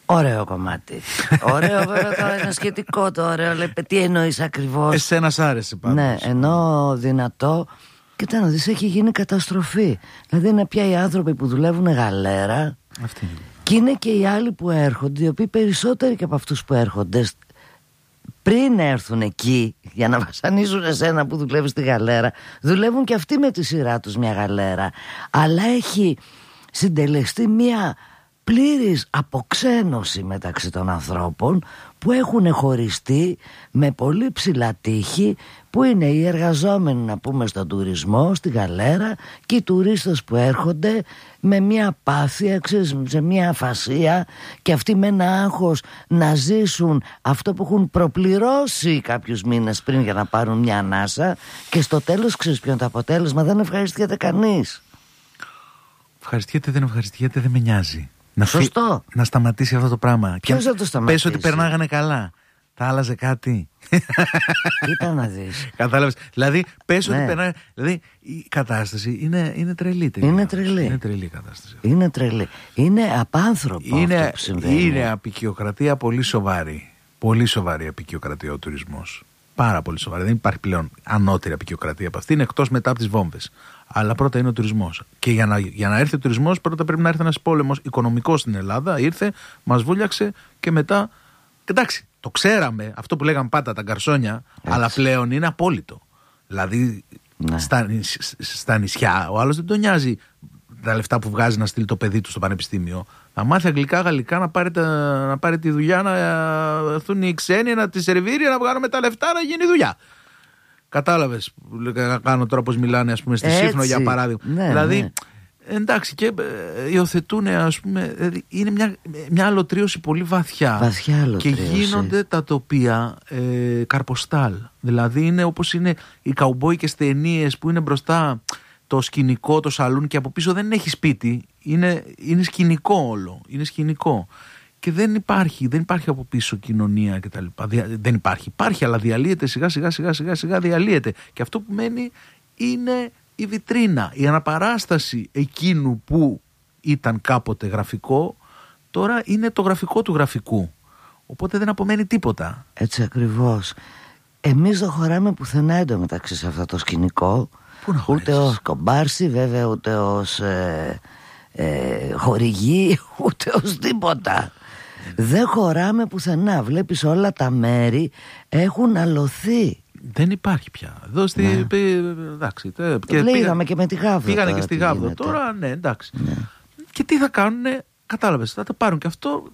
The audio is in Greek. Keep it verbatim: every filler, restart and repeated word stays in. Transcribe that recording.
Ωραίο κομμάτι. Ωραίο, βέβαια τώρα είναι σχετικό το ωραίο. Λέει, τι εννοείς ακριβώς? Εσένα σ' άρεσε πάντως. Ναι, ενώ δυνατό. Κοίτα να δεις, έχει γίνει καταστροφή. Δηλαδή είναι πια οι άνθρωποι που δουλεύουν γαλέρα. Αυτή είναι. Και είναι και οι άλλοι που έρχονται, οι οποίοι περισσότεροι και από αυτούς που έρχονται, πριν έρθουν εκεί για να βασανίζουν εσένα που δουλεύεις στη γαλέρα, δουλεύουν και αυτοί με τη σειρά τους μια γαλέρα. Αλλά έχει συντελεστεί μια πλήρης αποξένωση μεταξύ των ανθρώπων που έχουν χωριστεί με πολύ ψηλά τείχη, που είναι οι εργαζόμενοι, να πούμε, στον τουρισμό, στη γαλέρα, και οι τουρίστες που έρχονται με μια απάθεια, ξέρεις, σε μια αφασία, και αυτοί με ένα άγχος να ζήσουν αυτό που έχουν προπληρώσει κάποιους μήνες πριν για να πάρουν μια ανάσα, και στο τέλος ξέρεις ποιο είναι το αποτέλεσμα? Δεν ευχαριστιέται κανείς. Ευχαριστιέται, δεν ευχαριστιέται, δεν με νοιάζει. Να, Σωστό. φύ... να σταματήσει αυτό το πράγμα. Ποιος θα το σταματήσει? Πες ότι περνάγανε καλά. Θα άλλαζε κάτι? Κοίτα να δεις. Κατάλαβες? Δηλαδή, πες Ναι. ότι περνάγανε. Δηλαδή, η κατάσταση είναι, είναι τρελή. Τελικά. Είναι τρελή. Είναι τρελή η κατάσταση. Είναι τρελή. Είναι απάνθρωπο Είναι, αυτό που συμβαίνει. είναι απικιοκρατία πολύ σοβαρή. Πολύ σοβαρή απικιοκρατία ο τουρισμός. Πάρα πολύ σοβαρή. Δεν υπάρχει πλέον ανώτερη απικιοκρατία από αυτή. Είναι εκτός μετά από τις βόμβες. Αλλά πρώτα είναι ο τουρισμός. Και για να, για να έρθει ο τουρισμός, πρώτα πρέπει να έρθει ένας πόλεμος οικονομικός στην Ελλάδα. Ήρθε, μας βούλιαξε, και μετά. Εντάξει, το ξέραμε αυτό που λέγαμε πάντα τα γκαρσόνια, έτσι, αλλά πλέον είναι απόλυτο. Δηλαδή, ναι, στα, στα νησιά ο άλλος δεν τον νοιάζει τα λεφτά που βγάζει να στείλει το παιδί του στο πανεπιστήμιο. Να μάθει αγγλικά, γαλλικά, να πάρει, τα, να πάρει τη δουλειά, να έρθουν οι ξένοι, να τη σερβίρει, να βγάλουμε τα λεφτά, να γίνει δουλειά. Κατάλαβες? Κάνω τώρα πως μιλάνε, ας πούμε, στη Σύφνο για παράδειγμα. Ναι, δηλαδή, ναι. Εντάξει, και ε, υιοθετούν, ας πούμε, δηλαδή είναι μια, μια αλωτρίωση πολύ βαθιά. Βαθιά αλωτρίωση. Και γίνονται τα τοπία ε, καρποστάλ. Δηλαδή είναι όπως είναι οι καουμπόικες ταινίες που είναι μπροστά το σκηνικό, το σαλούν, και από πίσω δεν έχει σπίτι. Είναι, είναι σκηνικό όλο. Είναι σκηνικό. Και δεν υπάρχει, δεν υπάρχει από πίσω κοινωνία κτλ. Δεν υπάρχει. Υπάρχει, αλλά διαλύεται σιγά σιγά σιγά σιγά, σιγά διαλύεται. Και αυτό που μένει είναι η βιτρίνα, η αναπαράσταση εκείνου που ήταν κάποτε γραφικό, τώρα είναι το γραφικό του γραφικού. Οπότε δεν απομένει τίποτα. Έτσι ακριβώς. Εμείς δεν χωράμε πουθενά εντωμεταξύ σε αυτό το σκηνικό. Πού να ούτε ως κομπάρσι, βέβαια, ούτε ως ε, ε, χορηγή, ούτε ως τίποτα. Δεν χωράμε πουθενά. Βλέπεις, όλα τα μέρη έχουν αλωθεί. Δεν υπάρχει πια. Εδώ στη. Ναι. Πή, εντάξει. Και πήγαμε πήγα, και με τη Γάβδο. Πήγανε τώρα, και στη Γάβδο. Γίνεται. Τώρα, ναι, εντάξει. Ναι. Και τι θα κάνουνε, κατάλαβες, θα το πάρουν και αυτό